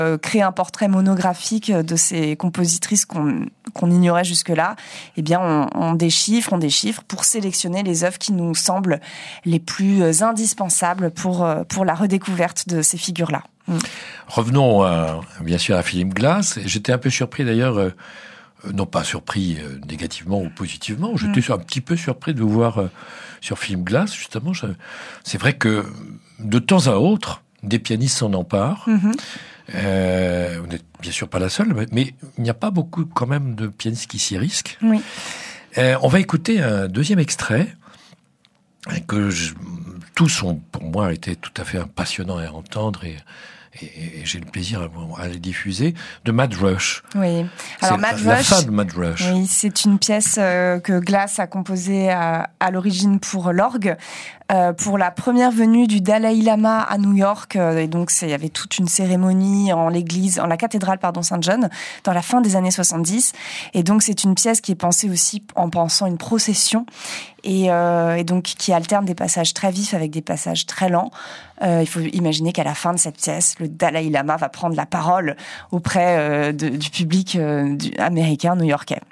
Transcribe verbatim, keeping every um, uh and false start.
euh, créer un portrait monographique de ces compositrices qu'on, qu'on ignorait jusque-là, eh bien, on, on déchiffre, on déchiffre pour sélectionner les œuvres qui nous semblent les plus indispensables pour, pour la redécouverte de ces figures-là. Mmh. Revenons à, bien sûr à Philip Glass. J'étais un peu surpris d'ailleurs, euh, non pas surpris euh, négativement ou positivement, j'étais mmh. un petit peu surpris de vous voir euh, sur Philip Glass, justement. Je, c'est vrai que de temps à autre, des pianistes s'en emparent. Mmh. Euh, vous n'êtes bien sûr pas la seule, mais, mais il n'y a pas beaucoup quand même de pianistes qui s'y risquent. Oui. Euh, on va écouter un deuxième extrait que je, tous ont, pour moi, été tout à fait passionnants à entendre et, et, et j'ai le plaisir à, à les diffuser, de Mad Rush. Oui. Alors, c'est Mad la Rush, fin de Mad Rush. Oui, c'est une pièce euh, que Glass a composée à, à l'origine pour l'orgue. Euh, pour la première venue du Dalai Lama à New York, euh, et donc c'est, il y avait toute une cérémonie en l'église, en la cathédrale pardon Saint John, dans la fin des années soixante-dix. Et donc c'est une pièce qui est pensée aussi en pensant une procession, et, euh, et donc qui alterne des passages très vifs avec des passages très lents. Euh, il faut imaginer qu'à la fin de cette pièce, le Dalai Lama va prendre la parole auprès euh, de, du public euh, du, américain, new-yorkais.